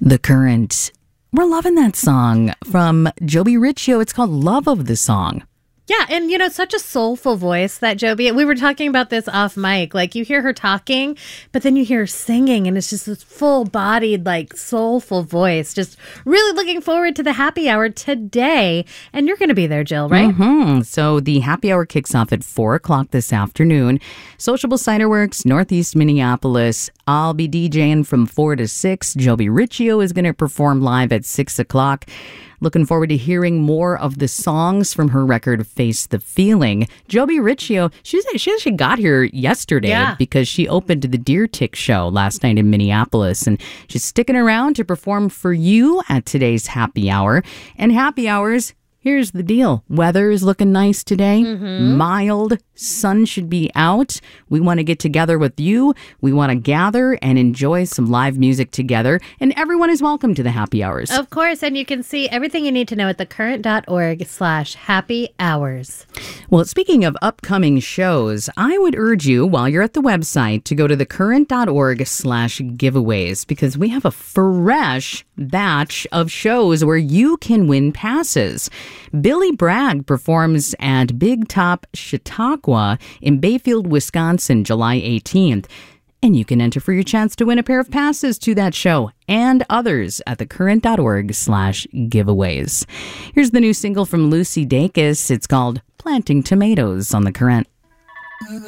The Current. We're loving that song from Joby Riccio. It's called Love of the Song. Yeah, and such a soulful voice that Joby. We were talking about this off mic. Like, you hear her talking, but then you hear her singing, and it's just this full-bodied, soulful voice. Just really looking forward to the happy hour today. And you're going to be there, Jill, right? Mm-hmm. So the happy hour kicks off at 4 o'clock this afternoon. Sociable Cider Works, Northeast Minneapolis. I'll be DJing from 4 to 6. Joby Riccio is going to perform live at 6 o'clock. Looking forward to hearing more of the songs from her record, Face the Feeling. Joby Riccio, she actually got here yesterday because she opened the Deer Tick show last night in Minneapolis. And she's sticking around to perform for you at today's happy hour. And happy hours, here's the deal. Weather is looking nice today. Mild. Sun should be out. We want to get together with you. We want to gather and enjoy some live music together. And everyone is welcome to the happy hours. Of course. And you can see everything you need to know at thecurrent.org/happy hours. Well, speaking of upcoming shows, I would urge you, while you're at the website, to go to thecurrent.org/giveaways, because we have a fresh batch of shows where you can win passes. Billy Bragg performs at Big Top Chautauqua in Bayfield, Wisconsin, July 18th. And you can enter for your chance to win a pair of passes to that show and others at thecurrent.org/giveaways. Here's the new single from Lucy Dacus. It's called Planting Tomatoes on The Current.